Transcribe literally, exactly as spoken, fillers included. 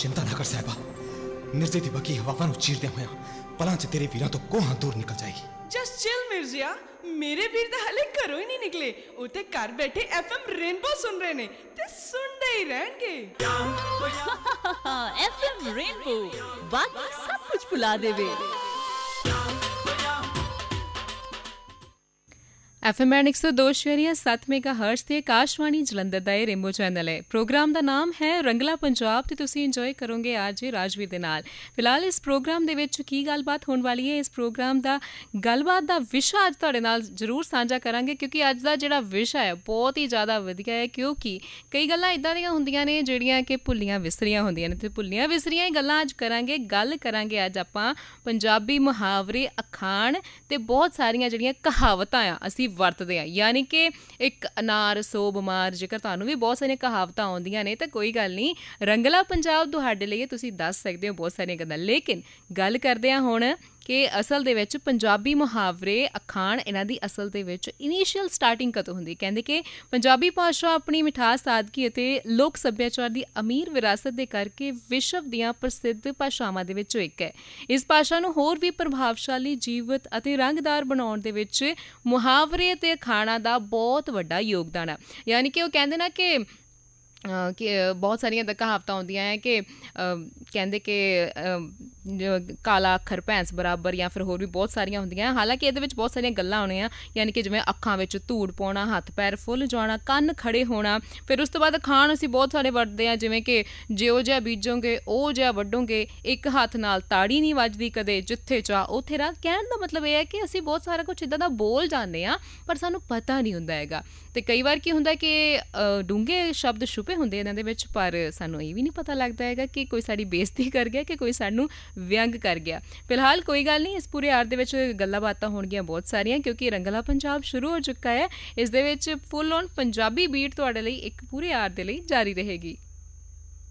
चिंता ना कर साहिबा, मिर्जे दी बकी हवावां नूं चीरदे होया पलां च तेरे वीरां तो कोहां दूर निकल जाएगी। जस्ट चिल मिर्जिया, मेरे वीर तो हले घरों ही नहीं निकले, वो तो घर बैठे एफएम रेनबो सुन रहे ने ते सुनते ही रहेंगे। एफएम रेनबो बाकी सब कुछ भुला देवे। एफ एम एंड एक सौ दो शरिया सत्त मेगा हर्ट्स ते आकाशवाणी जलंधर दा ये रेनबो चैनल है। प्रोग्राम दा नाम है रंगला पंजाब ते तुसीं इंजॉय करोगे आज राजवीर दे नाल। फिलहाल इस प्रोग्राम दे विच की गलबात होने वाली है, इस प्रोग्राम दा गलबात दा विशा अज तुहाडे नाल जरूर साझा करांगे क्योंकि अज दा जिहड़ा विशा है बहुत ही ज़्यादा वधिया है, क्योंकि कई गल्लां इदां दियां हुंदियां ने जिहड़ियां कि भुल्लियां विसरियां हुंदियां ने ते भुल्लियां विसरियां ही गल्लां अज करांगे। गल करांगे अज आपां पंजाबी मुहावरे, अखाण ते बहुत सारियां जिहड़ियां कहावतां आ असीं वरतदे आ, यानी कि एक अनार सौ बमार। जेकर तुहानूं भी बहुत सारियां कहावतां आउंदियां ने तो कोई गल नहीं, रंगला पंजाब तुहाडे लई तुसीं दस सकदे हो बहुत सारियां गल्लां। लेकिन गल करदे आ हुण कि असल दे विच पंजाबी मुहावरे, अखाण इन्हां दी असल दे विच इनीशियल स्टार्टिंग कदों हुंदी। कहंदे कि पंजाबी भाशा अपनी मिठास, सादगी अते लोक सभ्याचार दी अमीर विरासत दे करके विश्व दियां प्रसिद्ध भाषावां दे विचों एक है। इस भाषा नूं होर भी प्रभावशाली, जीवत अते रंगदार बनाउण दे विच मुहावरे अते अखाणां दा बहुत वड्डा योगदान है। यानी कि ओह कहंदे ना कि कि बहुत सारियां कहावतां होंदियां हैं कि कहंदे कि काला अखर भैंस बराबर, या फिर होर भी बहुत सारियां होंदियां। हालांकि इहदे विच बहुत सारियां गल्लां होणियां, यानी कि जिवें अखां विच धूड़ पाउणा, हत्थ पैर फुੱਲ जाना, कन्न खड़े होना। फिर उस तो बाद अखाण असीं बहुत सारे वरतदे आ, जिवें कि जिहो जिहा बीजोगे ओह जिहा वड्डोगे, एक हत्थ नाल ताड़ी नहीं वजदी कदे, जिੱਥੇ चाह उत्थे राह। कहण दा मतलब यह है कि असीं बहुत सारा कुछ इदां दा बोल जाने आ पर सानूं पता नहीं हुंदा हैगा। ते कई बार की हुंदा कि डूंघे शब्द छुपे हुंदे इन्हां दे विच, पर सानूं ये भी नहीं पता लगदा हैगा कि कोई साडी बेइज्जती कर गया कि कोई सानूं व्यंग कर गया। फिलहाल कोई गल नहीं, इस पूरे आर दे विच गल्लां बातां होणगीਆਂ बहुत सारियां, क्योंकि रंगला पंजाब शुरू हो चुका है। इस दे विच फुल ऑन पंजाबी बीट तुहाडे लई एक पूरे आर दे लई जारी रहेगी।